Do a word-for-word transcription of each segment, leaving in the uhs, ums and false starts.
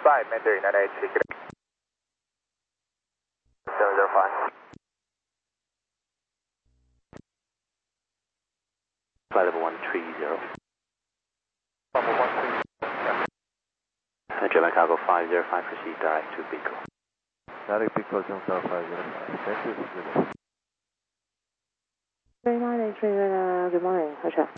five, Mandarin nine eight three. seven zero five. Flight level one three zero. Level one three zero. German cargo five zero five, proceed direct to Pico. Direct Pico, German cargo five zero five. Thank you. three nine eight three, uh, good morning, Roger.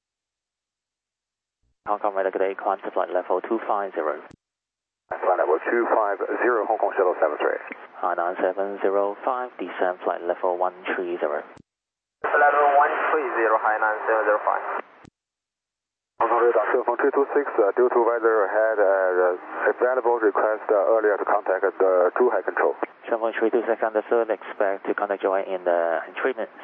Hong Kong radar, good day, climb to flight level two five zero. Flight level two five zero, Hong Kong shuttle seven three. High nine seven zero five, descend flight level one three zero. Flight level one three zero, high nine seven zero five. Hong Kong radar, from three two six, uh, due to weather ahead, uh, available, request uh, earlier to contact the uh, Zhuhai control. seven three two six, understood, expect to contact Zhuhai in the three minutes.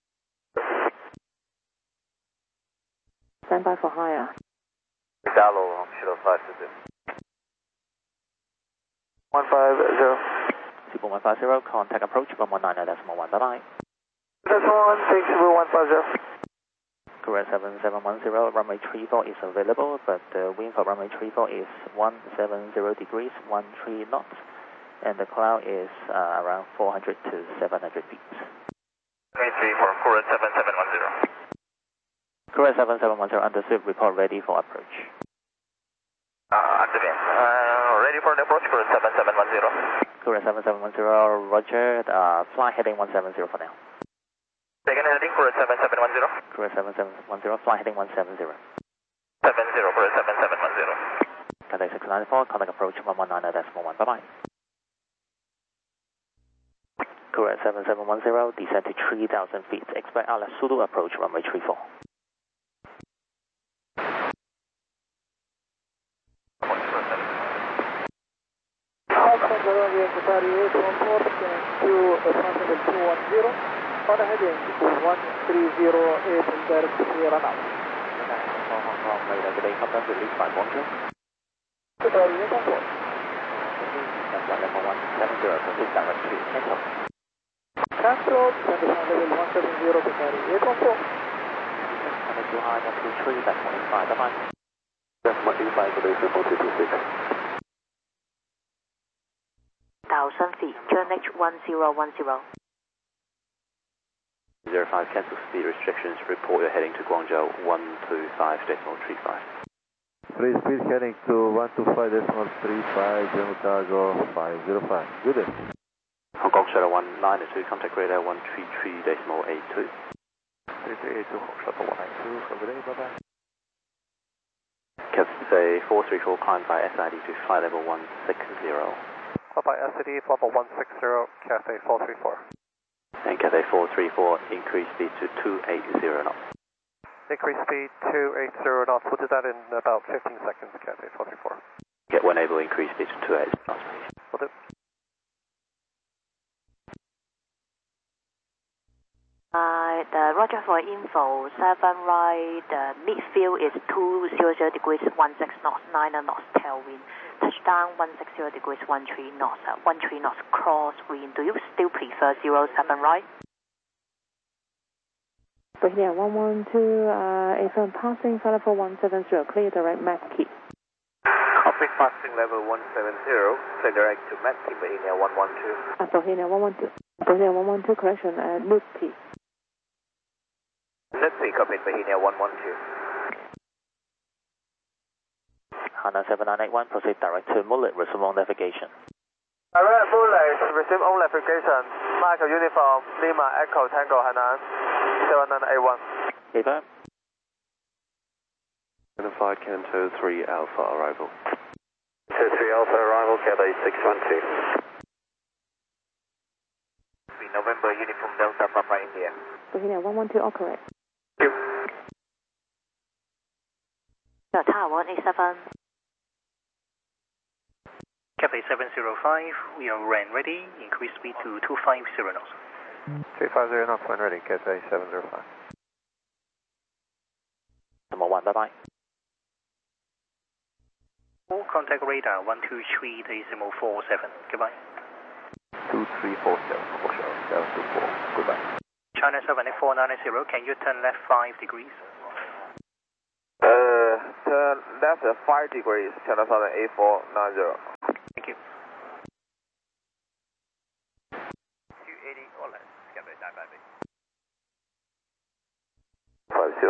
Stand by for higher. Shallow, shuttle five zero. one five zero. Super one five zero, contact approach one one nine decimal one, bye bye. Decimal one, six zero one five zero. Correct seven seven one zero, runway three four is available, but the wind for runway three four is one seven zero degrees, one three knots, and the cloud is uh, around four hundred to seven hundred feet. three three four, correct seven seven one zero. Correct seven seven one zero, understood, report ready for approach. Uh, activate. Uh, ready for the approach, correct seven seven one zero. Correct seven seven one zero, roger, uh, fly heading one seven zero for now. Second heading, correct seven seven one zero. Correct seven seven one zero, fly heading one seven zero. seven zero, correct seven seven one zero. Contact six nine four, contact approach one one nine decimal one, bye bye. Correct seven seven one zero, descend to three thousand feet, expect Alice Zulu approach runway three four. On heading one three zero eight, direct to run out. Hong Kong radar, good day, come down to release by Bonjour. Good morning, Hong Kong. Flight level one seven zero, proceed direct to cancel. Cancel, flight level one seven zero, Qatari eight one four. Contact Zhuhai one two three, decimal eight five, bye bye. Decimal eight five, good day, triple two two six. Thousand feet, Q N H one zero one zero. zero five, cancel speed restrictions, report you're heading to Guangzhou one two five decimal three five. Free speed heading to one two five decimal three five, German cargo five zero five. Good day. Hong Kong Shuttle one nine two, contact radar one three three decimal eight two. three three eight two, Shuttle one nine two, good day, bye bye. Cathay four three four, climb by S I D to flight level one six zero. Climb by S I D, level one six zero, Cathay four three four. And Cathay four three four, increase speed to two eight zero knots. Increase speed two eight zero knots. We'll do that in about fifteen seconds, Cathay four three four. Get one able, increase speed to two eight zero knots, please. Will do. Uh, the roger for info, seven right, the midfield is two hundred degrees, one six knots, nine knots tailwind. Touchdown one six zero degrees, one three knots, uh, one three knots crosswind. Do you still prefer zero seven right? Bohemia one one two, uh, A seven passing, flight level one seven zero, clear direct M A C key. Copy, passing level one seven zero, clear direct to M A C key, Bohemia one one two. Uh, Bohemia one one two, Bohemia one one two, correction, uh, loop key. Let's see, copy, Bohemia one one two. Hana seven nine eight one, proceed direct to Mullet, resume on navigation. Alright, Mullet, resume on navigation. Michael Uniform, Lima Echo Tango Hainan, seven nine eight one. Eva. Identified Canto three Alpha arrival. Canto three Alpha arrival, Cathay six one two. November Uniform Delta Papa India. Bohemia one one two, all correct. Thank you. Tower one eight seven. Cathay seven zero five, we are ran ready, increase speed to two five zero knots. two five zero knots, when ready, Cathay seven zero five. Number one, bye bye. Full contact radar one two three decimal four seven, goodbye. two three four seven, seven two four, goodbye. China seven eight four nine zero, can you turn left five degrees? Uh, turn left five degrees, China seven eight four nine zero.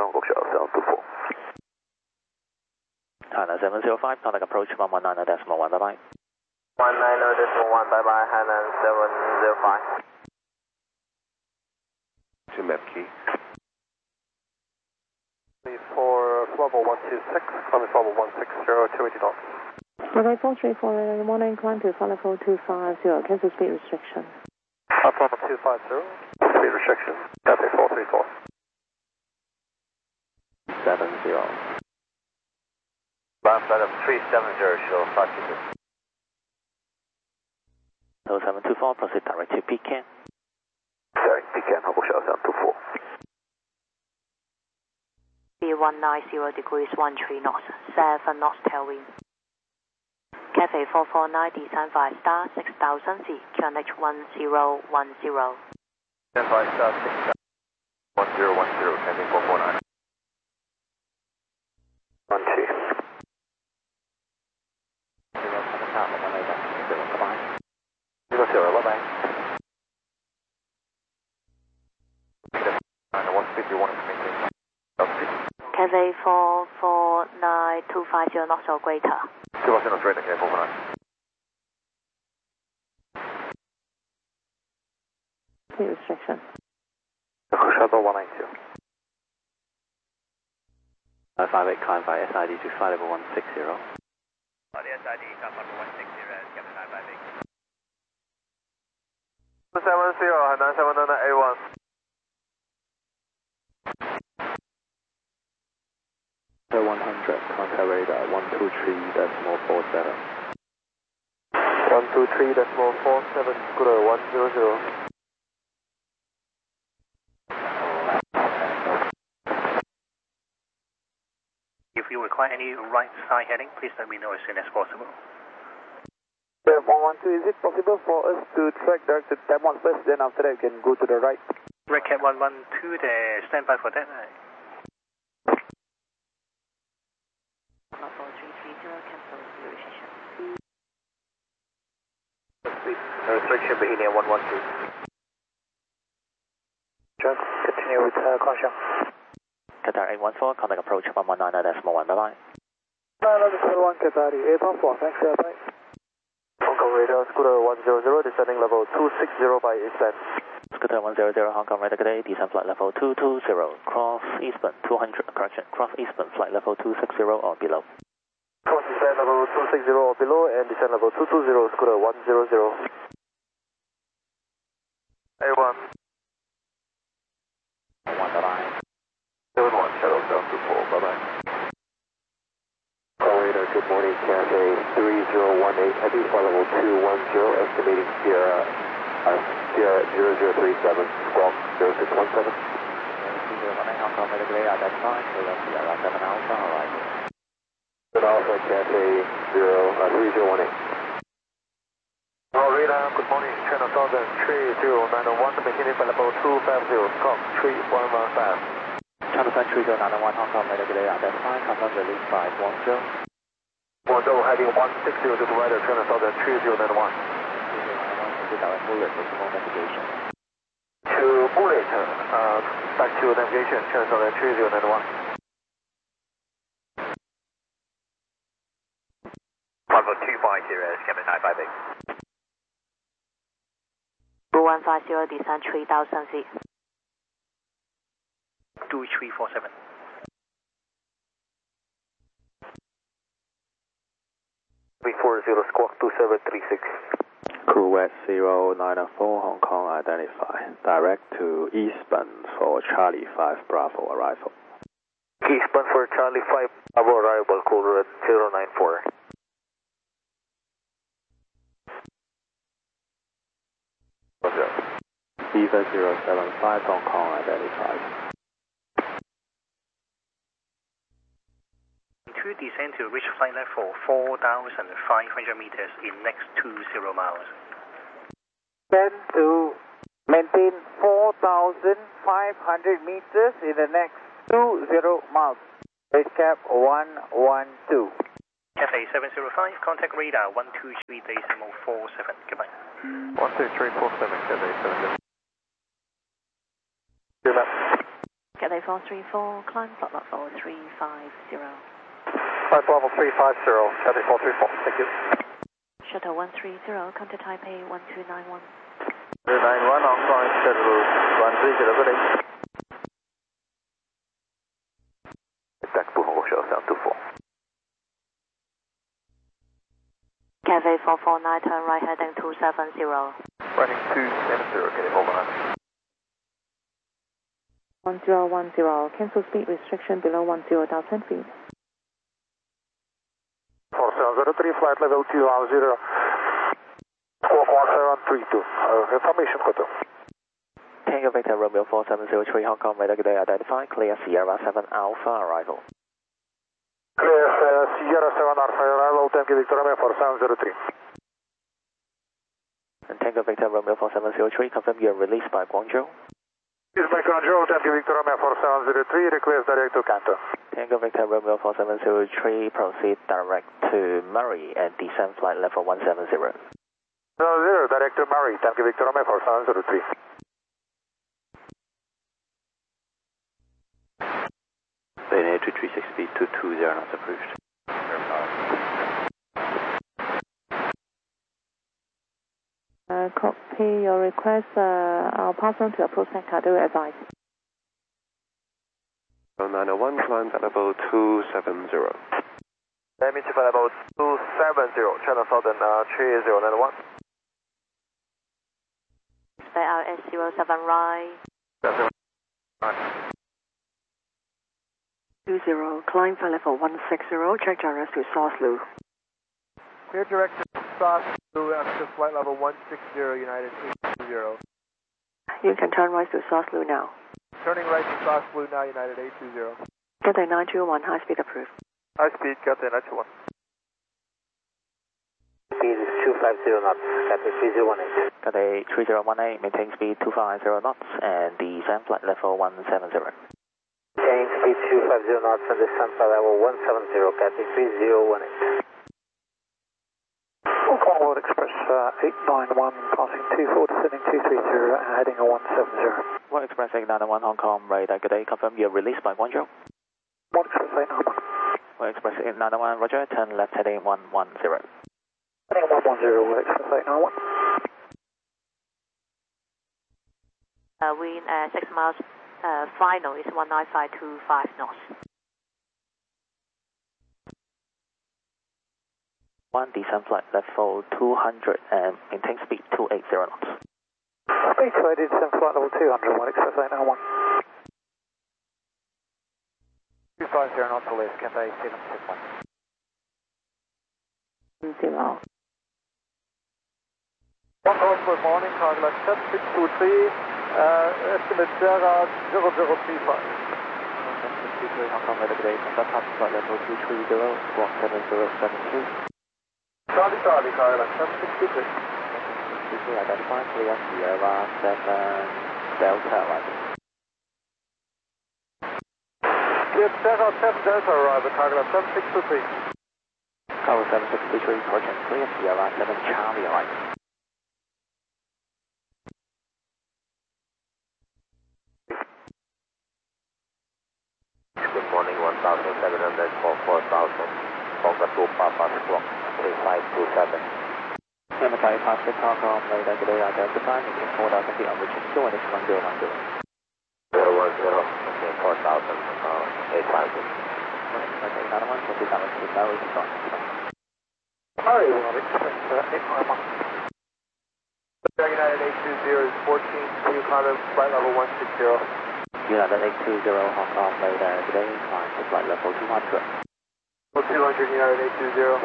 Hong Kong Shell seven two four. Hainan seven zero five, contact approach one one nine decimal one, bye bye. one nine zero decimal one, bye bye, Hainan seven zero five. To map key. For level one two six, climbing level one six zero, two eighty knots. Runway four three four, one incline to flight level two five zero, cancel speed restriction. Up level two five zero, speed restriction, Cathay four three four. seven zero. Last flight of three seven zero, show five two six. So seven two four, proceed direct to Pecan. Direct Pecan, Hong Kong Shell seven two four. B one nine zero degrees one three knots, seven knots tailwind. Cathay four four nine, descend five star, six thousand feet, Q N H one zero one zero. Descend five star, six thousand, one zero one zero, Cathay four four nine. one two. Zero seven out, one over, zero, bye-bye. Zero zero, bye-bye. And one fifty one is maintained. Cathay four four nine, two five zero knots or greater. two five zero knots greater, Cathay four four nine. Speed restriction. Shuttle one nine two. five five eight, climb by S I D to flight level one six zero. On the S I D, climb level one six zero, Captain nine five eight. seven zero, Hainan seven nine nine A one. one hundred, contact radar one two three decimal four seven. one two three decimal four seven, Scooter one zero zero. If you require any right side heading, please let me know as soon as possible. one one two, is it possible for us to track direct to Taiwan first, then after that we can go to the right? Red Cat one one two there, stand by for that. four three three zero, cancel speed restriction. Speed restriction, Bohemia one one two. Just continue with uh, caution. Qatar eight one four, contact approach one one nine decimal one, bye-bye. nine nine one Qatari, eight one four, thanks, uh, bye. Hong Kong radar, Scooter one zero zero, descending level two six zero by eastbound. Scooter one zero zero, Hong Kong radar today, descend flight level two two zero, cross eastbound two hundred, correction, cross eastbound flight level two six zero or below. Cross descend level two six zero or below and descend level two two zero, Scooter one zero zero. A one. one, bye-bye. seven one, Shuttle seven two four, bye-bye. Hong Kong radar, good morning, Cathay three zero one eight, heavy flight level two one zero, estimating Sierra, uh, Sierra zero zero three seven, squawk zero six one seven. Hong Kong radar today, identified, Sierra seven Alpha, arrival. seven Alpha, Cathay zero, uh, three zero one eight. Hong radar, good morning, China Southern three zero nine one, maintaining flight level two five zero, squawk three one one five. China Southern three zero nine one, Hong Kong radar today, identified, confirm release five one zero. one zero, heading one six zero to provider, China Southern three zero nine one. Direct bullet, resume navigation. To bullet, uh, back to navigation, China Southern three zero nine one. Bravo two five zero, Captain nine five eight. one five zero, descend three thousand feet. two three four seven. three four zero, squawk two seven three six. Crew West zero nine four, Hong Kong identified. Direct to eastbound for Charlie five Bravo arrival. Eastbound for Charlie five Bravo arrival, caller at zero nine four. Viva zero seven five, Hong Kong identified. To descend to reach flight level four thousand five hundred meters in next two zero miles. Then to maintain four thousand five hundred meters in the next two zero miles. Base cap one one two. Cathay seven zero five, contact radar one two three decimal four seven. Goodbye. one two three four seven, Cathay seven zero. Good enough. Cathay four three four, climb flight level three five zero. Flight level three five zero, Cathay four three four, thank you. Shuttle one three zero, come to Taipei one two nine one. two nine one, Hong Kong, schedule one three zero, good day. Back to Hong Kong, shuttle seven two four. Cathay four four nine, turn right heading two seven zero. Running two seven zero, getting over nine. one zero one zero, cancel speed restriction below one zero thousand feet. four seven zero three, flight level two one zero. four four seven three two, uh, information photo. Tango Victor Romeo four seven zero three, Hong Kong, radar good day, identify, clear Sierra seven Alpha arrival. Clear uh, Sierra seven Alpha arrival, Tango Victor Romeo four seven zero three. And Tango Victor Romeo four seven zero three, confirm you are released by Guangzhou. This is by Guangzhou, Tango Victor Romeo four seven zero three, request direct to Canton. Tango Victor Romeo four seven zero three, proceed direct to Murray and descend flight level one seven zero. zero zero, direct to Murray, Tango Victor Romeo four seven zero three. Linear two three six speed two two zero knots approved. Uh, copy your request. Uh, I'll pass on to approach sector. Do advise. nine oh one, climb at level two seven zero. That means flight level two seven zero, China Southern uh, three zero nine one. Expect R S zero seven right. two zero, climb for level one six zero, check R S to Sausalou. Clear direction Sausalou, access flight level one six zero, United eight two zero. You can turn right to Sausalou now. Turning right to Sausalou now, United eight two zero. Cathay nine two one, high speed approved. High speed, Cathay nine two one. Speed is two five zero knots, Cathay three zero one eight. Cathay three zero one eight, maintain speed two five zero knots and descend flight level one seven zero. Maintain speed two five zero knots and descend flight level one seven zero, Cathay three zero one eight. Hong Kong World Express uh, eight nine one, passing two four, descending two three zero, and heading a one seven zero. World Express eight nine one, Hong Kong, radar good day, confirm you are released by Guangzhou. World Express eight nine one. World Express eight nine one, roger, turn left heading one one zero. Heading one one zero, World Express eight nine one. Uh, wind uh, six miles, uh, final is one nine five two five knots. One descend flight level two hundred and maintain speed two eighty knots. Speed two eighty, descend flight level two hundred, World Express eight nine one. two five zero knots to list, Cathay seven six one. Zero. One call for morning, Cargo seven six two three, uh, estimate Sierra zero zero three five. seven six two three, Hong Kong, radar good day, contact pass flight level two three zero, squawk seven zero seven two. Charlie Charlie, Cargo seven six two three. seven six two three, identify, clear Sierra seven Delta arrival. Clear Sierra seven Delta arrival, Cargo seven six two three. Cargo seven six two three, approach and clear Sierra seven Charlie arrival. Good morning, one thousand seven hundred for four thousand. Tonga two Papa Squawk three five two seven. Yamatai Pacific Hong Kong, radar good day, identify, making four thousand feet on reaching two and it's one zero one zero. zero one zero, okay, four thousand, uh, eight thousand. Okay, another one, proceed down to Murray to start. Murray, World Express uh, eight nine one. United eight two zero is fourteen, two climb flight level one six zero. United eight two zero, Hong Kong, radar good day, climb to flight level two hundred. two hundred, United eight two zero.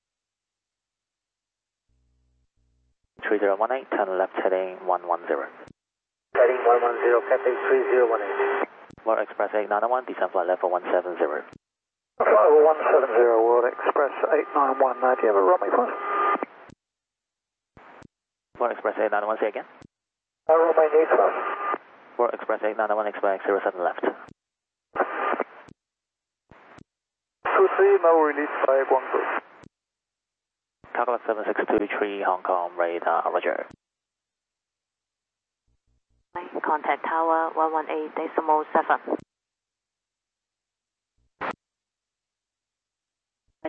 three zero one eight, turn left heading one one zero. Heading one one zero, Cathay three zero one eight. World Express eight nine one, descend flight level one seven zero. Flight level one seven zero, World Express eight nine one, uh, do you have a runway for us? World Express eight nine one, say again. A runway need for us. World Express eight nine one, expect zero seven left. two three, now release by Guangzhou. Cargo seven six two three, Hong Kong, radar, roger. Contact tower one one eight decimal seven.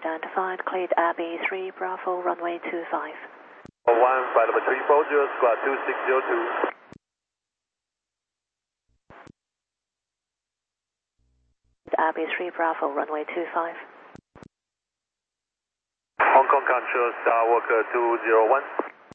identified, cleared Abbey three Bravo, runway two five. one, flight number three four zero, squad two six zero two. Abbey three Bravo, runway two five. Hong Kong Control, Star Walker two zero one.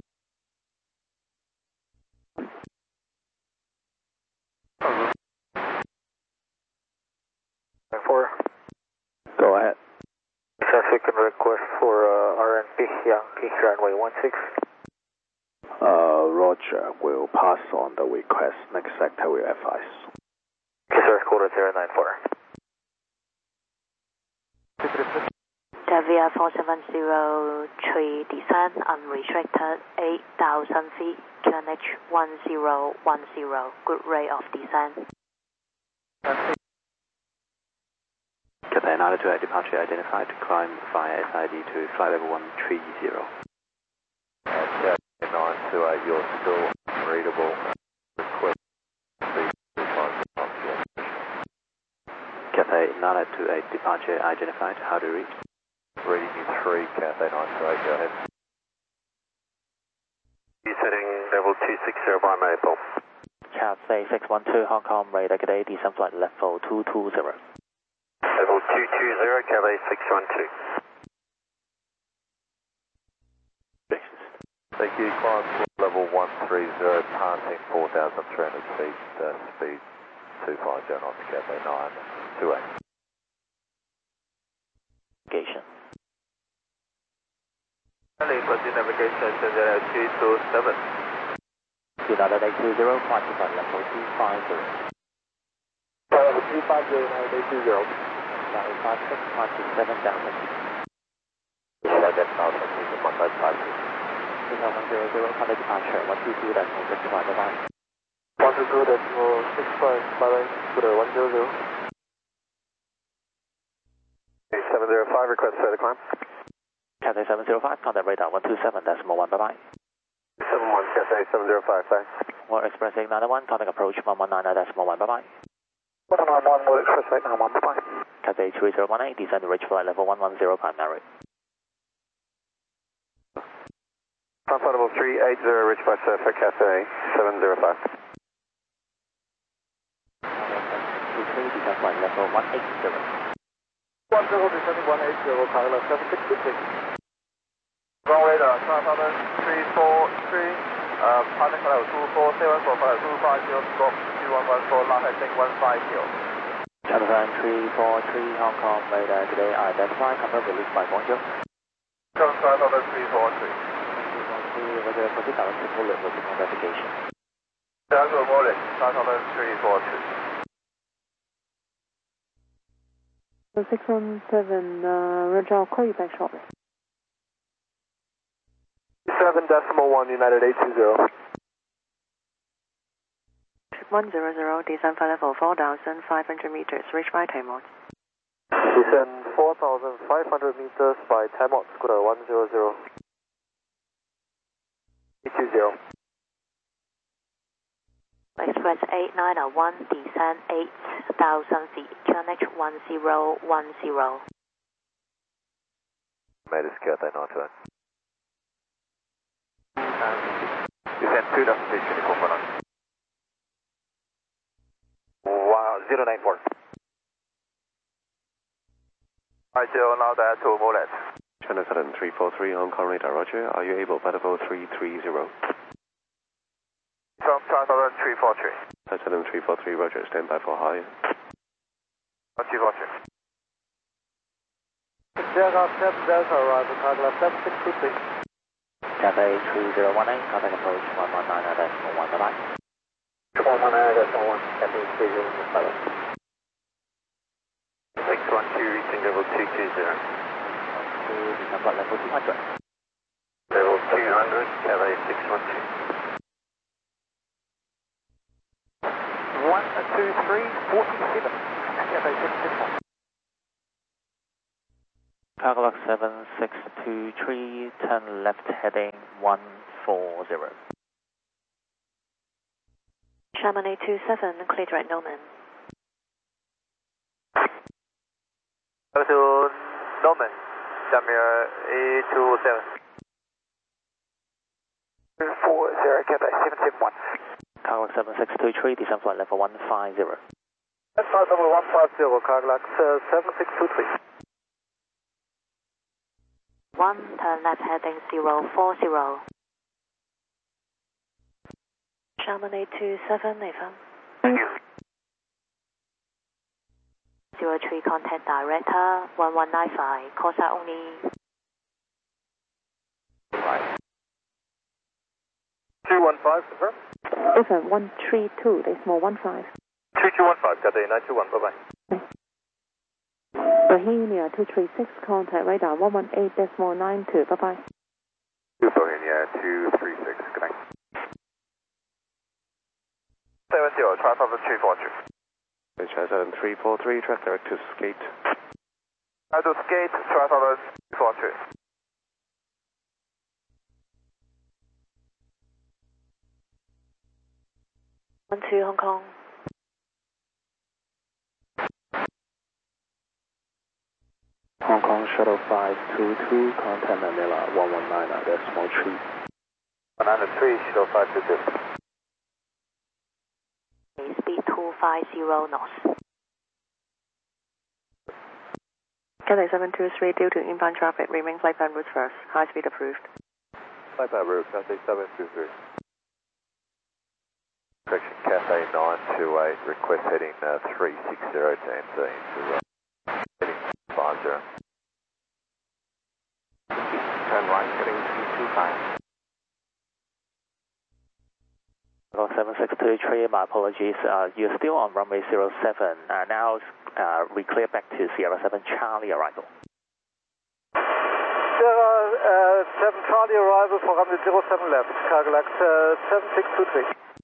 Four. Go ahead. Second request for uh, R N B Yankee runway one six. Uh, Roger, we'll pass on the request. Next sector will advise. Sir, quarter zero nine four. Devia four seven zero three, descent unrestricted eight thousand feet, Q N H one zero one zero, good rate of descent. Cathay nine two eight, departure identified, climb via S I D to flight level one three zero. Okay, nine two eight, you're still readable. Request please find departure. Cathay nine two eight, departure identified, how to reach? Reading is three, Cathay nine two eight, go ahead. Setting level two six zero by Maple. Cathay six one two, Hong Kong, radar today, descent flight level two two zero. Level two two zero, Cathay six one two. Thank you, climb level one three zero, passing four thousand three hundred feet, uh, speed two five zero knots, Cathay nine two eight. Navigation. Proceed navigation to zero two two seven. United eight two zero, climb to flight level two five zero. Flight level two five zero, United eight two zero. United five six, climb to seven thousand. United thousand, please, one nine five six. Hotel one zero zero, contact departure one two two decimal six five, bye bye. one two two decimal six five, bye bye, Scooter one zero zero. seven zero five, request further climb. Cathay seven zero five, contact radar one two seven decimal one, bye bye. seven one, Cathay seven zero five, thanks. War Express eight nine one, contact approach one one nine nine decimal one, bye bye. one nine one, War Express eight nine one, bye bye. Cathay three zero one eight, descend to reach flight level one one zero primary. Flight level three eight zero, reach by surfer, Cathay seven zero five. two three, descend flight level one eight zero. one zero, descending one eight zero, Carla seven six two six. Wrong radar, Southern three four three, uh, passing level two four seven for flight two five zero, scope two one one four, last heading one five zero. Jonathan three four three, Hong Kong, radar today, identify, confirm release by Guangzhou. Southern three four three. Roger, proceed direct to bullet with the navigation. Tango Bullet, Southern three four two. six one seven, uh, Roger, I'll call you back shortly. seven decimal one, United eight two zero. one zero zero, descent flight level four thousand five hundred meters, reach by Taimot. Descend four thousand five hundred meters by Taimot, Scooter one zero zero. eight two zero. Express eight nine one, descent eight thousand feet, Q N H one zero one zero. Made us Cathay nine two eight. Descend two thousand feet, critical for us. Wow, zero nine four. I still now that to bullet. China Southern three four three, Hong Kong radar, Roger. Are you able, flight level three three zero? From Southern three four three. Southern three four three, Roger, stand by for high. three four three. Sierra seven Delta, arrival, Carla seven six two six. Cathay three zero one eight, contact approach one one nine nine decimal one, bye bye. one one nine decimal one, Cathay three zero seven. six one two, reaching level two two zero. Descend flight level two hundred. Level two hundred, Cathay six one two. one two three, forty-seven, Cathay six six one. Carla seven six two three, turn left heading one four zero. Sherman eight two seven, clear direct Norman. Go to Norman. Jamir A two seven. four zero, Cathay seven seven one. Carglass seven six two three, descend flight level one five zero. Flight level one five zero, Carglass uh, seven six two three. one, turn left heading zero four zero. Sherman eight two seven, Nathan. Thank you. zero three, contact director, one one nine five, call sign only. Right. two one five, confirm. Listen, one three two, decimal one five. three two one five, Cathay nine two one, bye-bye. Bohemia two three six, contact radar one one eight decimal nine two, bye-bye. two Bohemia two three six, connect. seven zero, try Papa three four two. H I seven three four three, track direct to skate. I do skate, try Papa three four two. one two, Hong Kong. Hong Kong Shuttle five two two, contact Manila one one nine decimal three. one nine three, Shuttle five two two. Speed two five zero knots. Cathay seven two three, due to inbound traffic, remain flight plan route first. High speed approved. Flight plan route, Cathay seven two three. Correction, Cathay nine two eight, request heading uh, three six zero to N Z. Uh, heading five zero. Turn right, heading three two five. seven six two three, my apologies. Uh, you're still on runway zero seven. Uh, now uh, we clear back to Sierra seven Charlie arrival. Sierra uh, seven Charlie arrival for runway zero seven left, Carglass uh, seven six two three.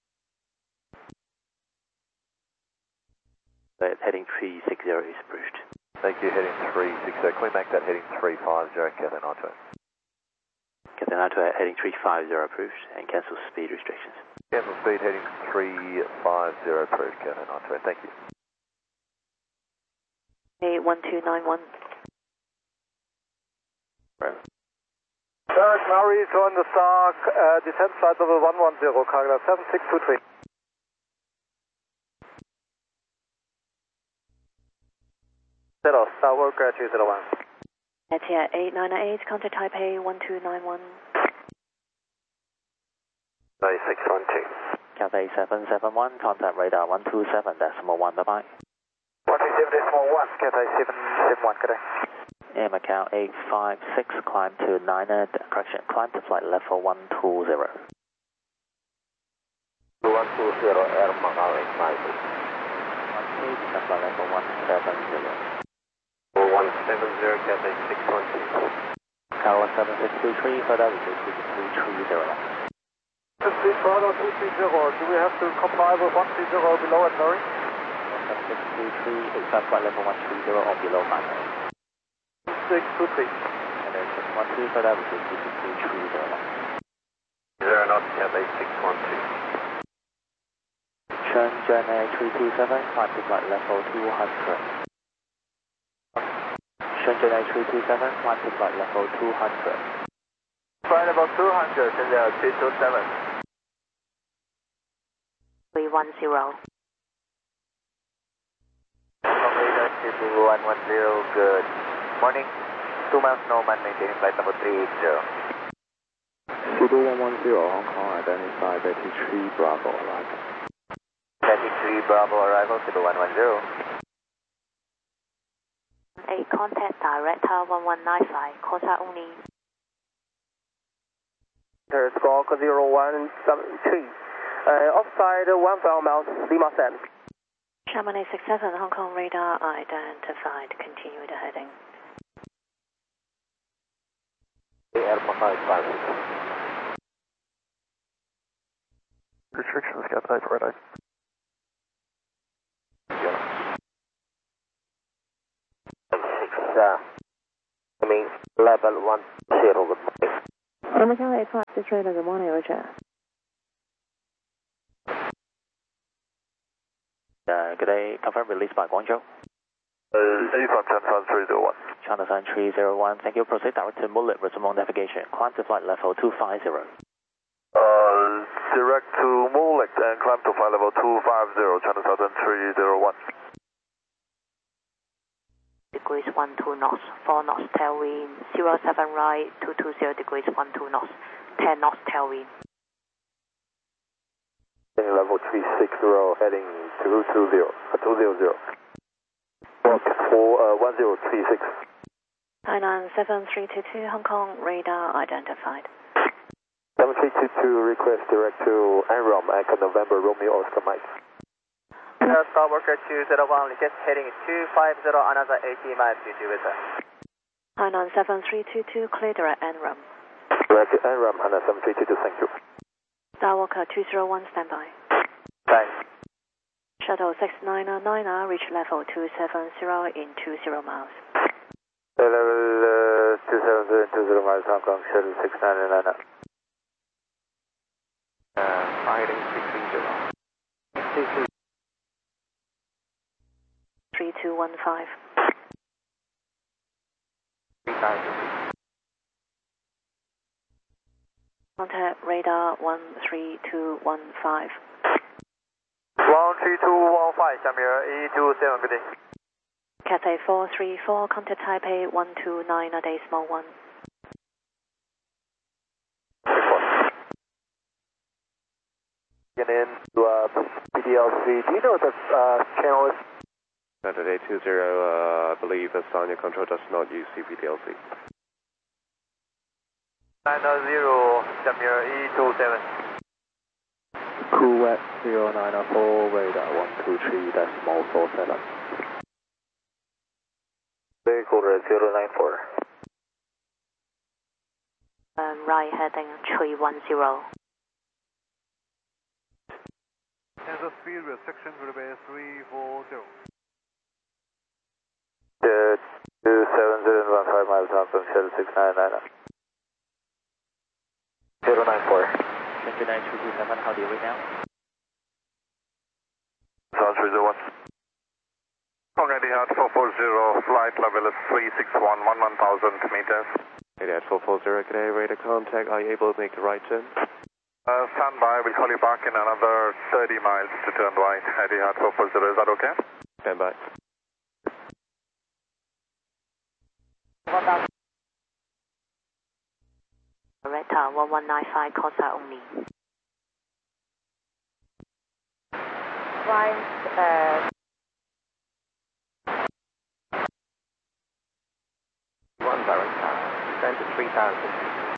Heading three six zero is approved. Thank you, heading three six zero. Can we make that heading three five zero, Cathay nine two eight? Cathay nine two eight, heading three five zero approved, and cancel speed restrictions. Cancel speed, heading three five zero approved, Cathay nine two eight. Thank you. eight one two nine one. Derek Murray, join the Stark, uh, descent flight level one one zero, Carglass seven six two three. Zero, Star Worker two zero one. Etihad eight nine eight, contact Taipei one two nine one. nine six one two. Cathay seven seven one, contact radar one two seven decimal one, bye-bye. one two seven decimal one, Cathay seven seven one, good day. Air Macau eight five six, climb to niner, correction, climb to flight level one two zero. one two zero, Air Macau eight five six. one two, descend flight level one seven zero. one seven zero, Cathay six one two. Carglass seven six two three, further we go to two three zero. Speed further two three zero, do we have to comply with one three zero below and Murray? seven six two three, expect flight level one three zero or below five. six two three. And then six one two, further we go to two three zero. Zero knots, Cathay six one two. Shenzhen Air three two seven, climb to flight level two hundred. Shenzhen Air three two seven, climb to flight level two hundred. Flight level two hundred, Shenzhen three two seven. three one zero. Operator two one one zero, good morning. Two miles normal, maintaining flight level three eight zero. Zulu one one zero, Hong Kong, identified thirty-three Bravo arrival. thirty-three Bravo arrival, Zulu one one zero. A contact director one one nine five, call sign only. Squawk zero one seven three. Uh, offside one five miles, Lima San. Sherman eight six seven, Hong Kong radar identified, continue the heading. Air Macau eight five six. Restrictions, Cathay Friday. six, uh, I mean, level one zero, good morning. Air Macau eight five six, radar, good morning, Roger. Uh, good day, confirm release by Guangzhou. Uh, eight five ten five three zero one. China Sun three zero one, thank you. Proceed direct to Mullet, resume navigation. Climb to flight level two five zero. Uh, direct to Mullet and climb to flight level two five zero, China Southern three zero one. Degrees one two knots, four knots tailwind, zero seven right, two two zero degrees one two knots, ten knots tailwind. Level three six zero, heading two two zero, uh, two zero zero. For uh, one zero three six. Hainan seven three two two, Hong Kong, radar identified. seven three two two, request direct to Enrom, Echo November, Romeo Oscar Mike. Uh, Star Worker two zero one, just heading two five zero, another eighty miles to do with that. Hainan seven three two two, clear direct Enrom. Direct to Enrom, Hainan seven three two two, thank you. Skywalker two zero one, standby. Thanks. Shuttle six nine nine, reach level two seven zero in two zero miles. Level uh, two seven zero in two zero miles, Hong Kong, shuttle six nine nine. Uh, fighting six three zero. three two one five. three thousand. Contact radar one three two one five. one three two one five, 下面一two seven, good day. Cathay four three four, contact Taipei one two nine, a day small one. Get in to uh, P D L C. Do you know what the uh, channel is? Saturday two zero, uh, I believe Astana Control does not use C P D L C. nine zero, 下面一two seven. Kuwait zero nine four, radar one two three decimal four seven. Vehicle zero nine four. Um, right heading three one zero. And the speed restriction will be three four zero. Uh, two seven zero one five miles Hong Kong, shuttle six nine nine. zero nine four. nine two two seven, how do you read now? South three zero one. Hong Kong Etihad four four zero, flight level is three six one, one one thousand meters. Etihad four four zero, good day, radar contact, are you able to make the right turn? Uh, stand by, we'll call you back in another thirty miles to turn right. Etihad four four zero, is that okay? Stand by. Reta one one nine five, Costa only. Right, uh... One direct descend to three thousand.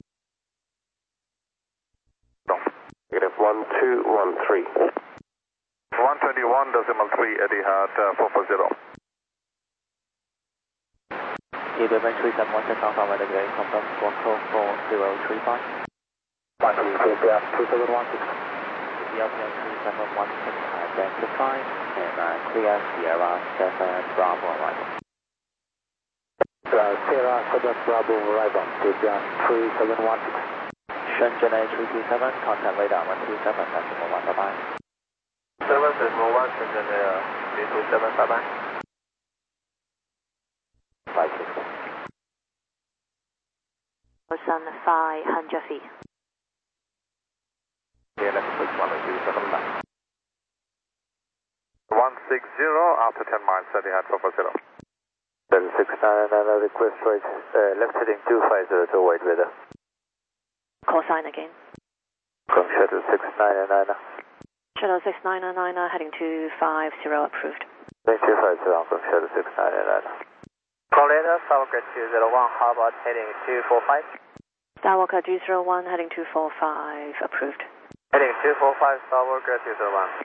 No. Negative one two one three. one twenty-one decimal three, Etihad uh, four four zero. Ewing three seven one six, Alpha Weather Gate, confirm squawk code four zero three five. One two seven one six. The L P N three seven one six identified, and uh, clear Sierra seven Bravo arrival. Uh, Sierra seven Bravo arrival, Zhejiang three seven one six. Shenzhen A three two seven, contact radar one two seven, decimal one, bye bye. seven decimal one, Shenzhen A three two seven, bye bye. five six. Ocean five hundred feet. Yeah, let's switch one two seven nine. one six zero, after ten miles, Etihad four four zero. Shuttle six nine nine, request right, uh, left heading two five zero to avoid weather. Call sign again. From shuttle six nine nine. Shuttle six nine nine, heading two five zero, approved. Thank you, five zero, from shuttle six nine nine. Collider, Skywalker two zero one, how about heading two four five? Skywalker two zero one, heading two four five, approved. Heading two four five, Skywalker two zero one.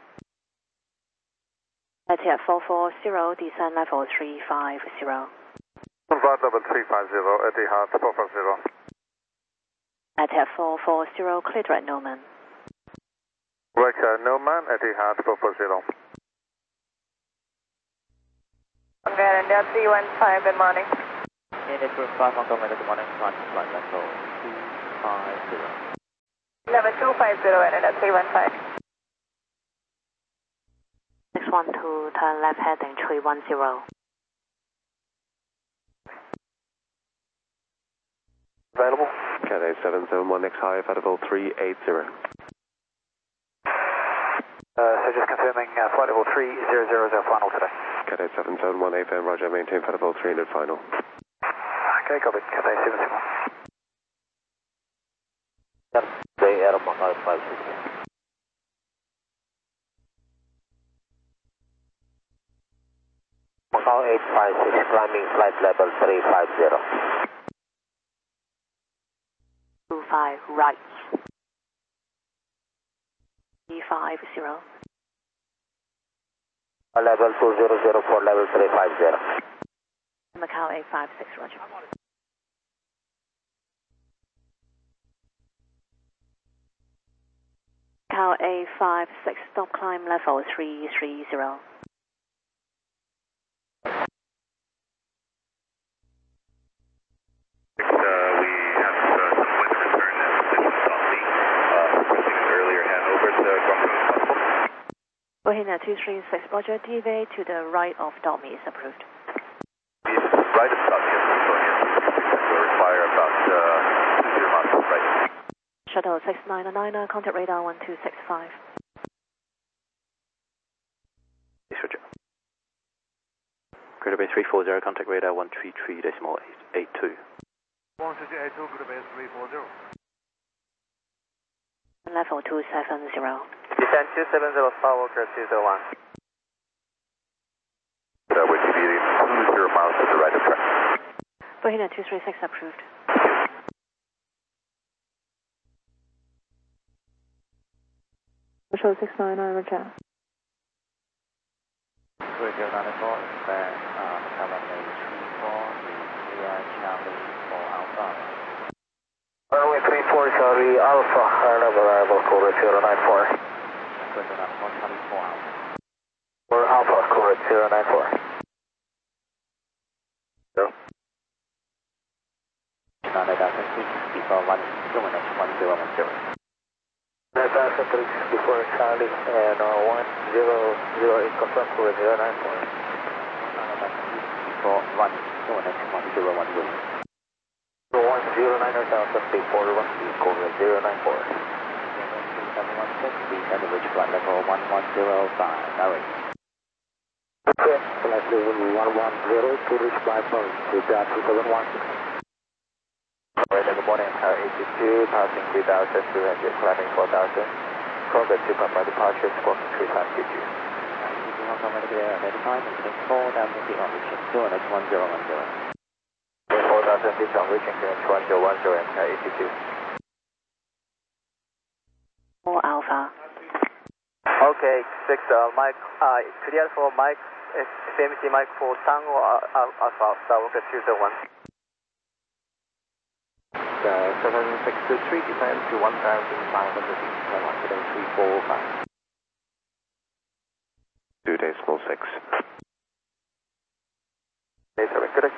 Etihad four four zero, descend level three five zero. Flight level three five zero, Etihad four four zero. Etihad four four zero, clear direct Noman. Vector Noman, Etihad four four zero. Okay, India three one five, good morning. India Group five, Hong Kong, good morning, flight flight level two five zero. Level two five zero, India three one five. six one two, turn left heading three one zero. available. Cathay seven seven one X high, flight level three eight zero. Uh, so just confirming uh, flight level three zero zero is our final today. Cathay seven seven one A F M, roger, maintain flight level three hundred final. Okay, copy. Cathay seven seven one. They Air Macau five six. Macau eight five six, climbing flight level three five zero. two five right. three five zero. Level two zero zero for level three five zero. Macau eight five six, roger. Macau eight five six, stop climb level three three zero. Bohina two three six, roger, deviate to the right of Dome is approved. Right of Dome, yes, will require about uh, two zero miles right. Shuttle six nine nine, contact radar one two six five. Yes, roger. Greater Bay three four zero, contact radar one three three decimal eight two. one three three eight two, Greater Bay three four zero. Level two seven zero. Descent two seven zero, Star Walker two zero one. Uh, we're deviating two zero miles to the right of track. Bohina two three six, approved. Control six nine nine, roger. Radio ninety-four, expect uh, runway three four, clear Charlie for Alpha. Runway three four, Charlie Alpha, high level arrival code zero nine four. Radio ninety-four, Charlie for Alpha. For Alpha, code zero nine four. Zero. United Delta six, before one, one zero one zero. Delta six before Charlie and uh, one zero zero eight, confirm code zero nine four. Before one, one zero one zero. one zero nine Delta before one code zero nine four. seven one six, please have reach flight level one one zero five, Larry. Okay, flight level one one zero to reach flight level to that two seven one six. Alright, good morning, Tower eighty-two, passing three thousand two hundred, climbing four thousand. Progress to confirm departure, squawking three times Q Q. Hong Kong Medical Air, identify, maintain four thousand feet on reaching two N H one zero one zero. four thousand feet on reaching two N H one zero one zero, and Tower eighty-two. Or Alpha. Okay, six, uh, Mike, uh, clear for Mike, F M C Mike for Tango Alpha, Star Walker two zero one. Uh, seven six two three, descend to one thousand five hundred feet, climb up to three four five. Two decimal six. Okay, sorry, correct.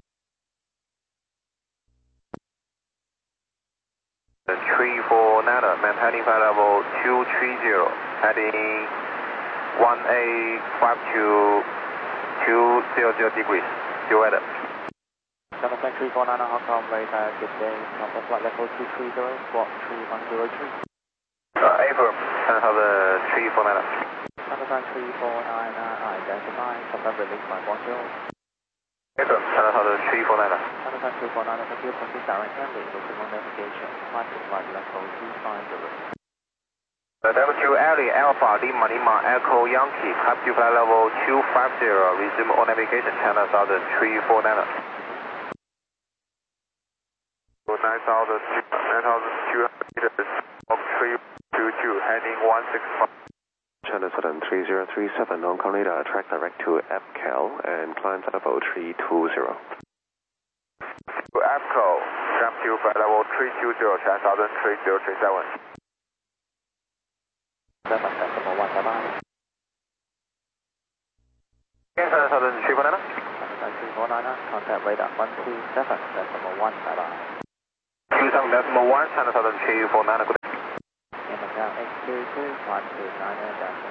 three four Nana, maintaining flight level two three zero, heading one eight five two two zero zero degrees, due weather. Seven three four nine Hong Kong, radar, good day, number flight level two three zero, squawk three one zero three. Uh, Affirm, ten thousand three four nine. Number three four nine, identify, confirm release by one zero. Affirm, ten thousand three four nine. Number three four nine, thank you, complete direct landing, looking on navigation, flight to flight level two five zero. W two Alley Alpha Lima Lima Echo Yankee, climb to flight level two five zero, resume on navigation, ten thousand three four nine. nine thousand two hundred meters, of three two two, heading one six five. China Southern three zero three seven, Hong Kong radar, track direct to F C A L and climb flight level three two zero. To F C A L, climb to flight level three two zero, ten thousand three zero three seven. seven decimal one, bye-bye. ten thousand three four nine. seven three four nine, contact radar one two seven decimal one, bye-bye. two seven decimal one, ten thousand three four nine. Macau eight two two, one two nine, Delta.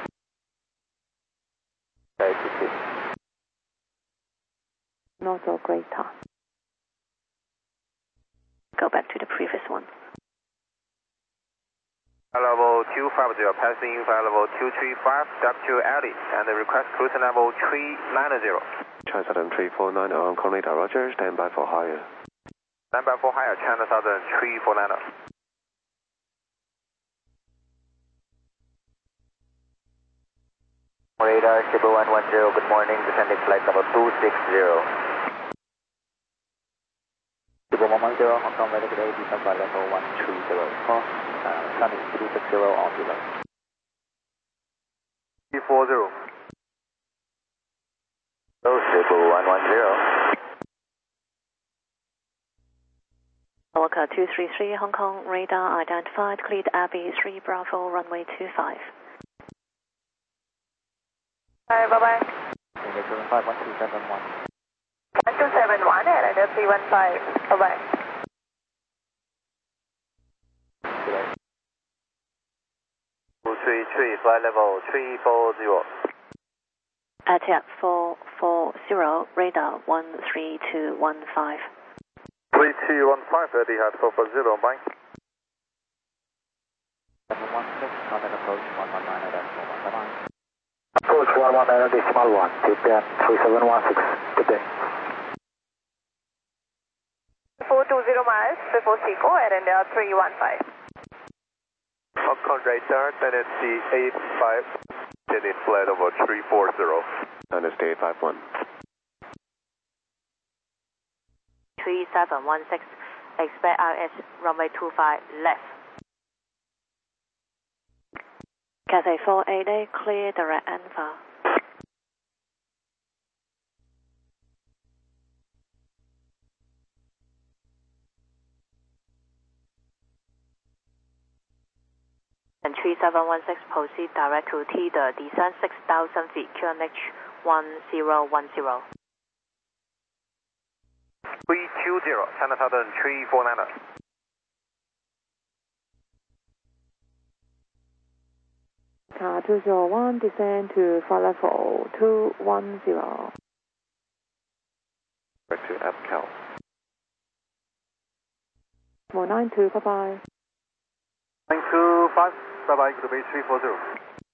eighty-two. Not so great. go back to the previous one. Level two five zero, passing flight level two three five, step to Alley, and request cruise level three nine zero. China Southern three four nine on Conley Roger, stand by for higher. Stand by for higher, China Southern three four nine. Radar Cebu one one zero, good morning, descending flight level two six zero. Cebu one one zero, Hong Kong, ready today, descend flight level one three zero, course, uh, Sunny two six zero on below. three four zero. Oh, Cebu one one zero. Orca two three three, Hong Kong, radar identified, cleared Abbey three Bravo, runway two five. Bye, bye-bye. India seven five one two seven one. one two seven one, and under three one five, bye-bye. two three three, flight level three four zero. Etihad four four zero, radar one three two one five. three two one five, Etihad four four zero, bye. seven one six, contact approach one one nine decimal one, bye-bye. Approach one one nine decimal one, Japan three seven one six, good day. four two zero miles, before Seco, and under three one five. Hong Kong radar, N S C eight five, heading flight level three four zero. N S C eight five one. three seven one six, expect R S runway two five left. Cathay four eight eight, clear direct Alpha. And three seven one six, proceed direct to T, the descent six thousand feet, Q N H one zero one zero. three two zero, China Southern three four nine. Car two zero one, descend to flight level two one zero. Back to F Cal. one nine two, bye-bye. nine two five, bye-bye, good base three four zero.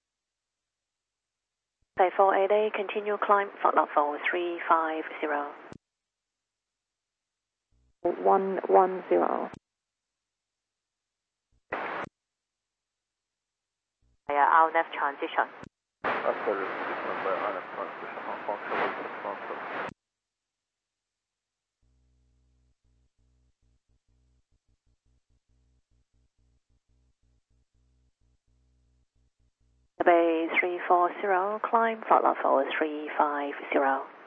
Cathay four eight eight, continue climb flight level three five zero. one one zero. Yeah, our left transition. Absolutely, by Island transition, Hong Kong, triple six one six. Bay three four zero, climb flight level three five zero.